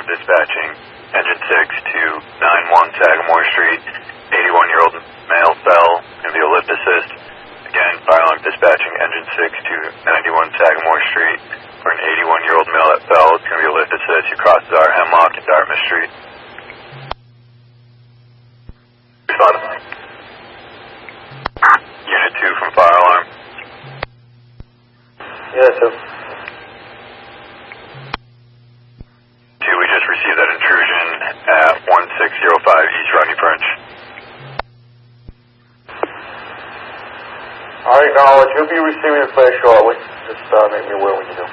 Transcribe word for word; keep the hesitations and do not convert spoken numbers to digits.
dispatching engine six to nine one Sagamore Street. eighty-one-year-old male fell, going to be a lift assist. Again, fire alarm dispatching engine six to ninety-one Sagamore Street for an eighty-one-year-old male that fell. It's going to be a lift assist. He crosses our Hemlock and Dartmouth Street. Respond. Unit two from fire alarm. Yes, sir. two, we just received that intrusion at one six zero five East Rodney French. All right, knowledge. You'll be receiving a flash shortly. Just uh, make me aware when you do.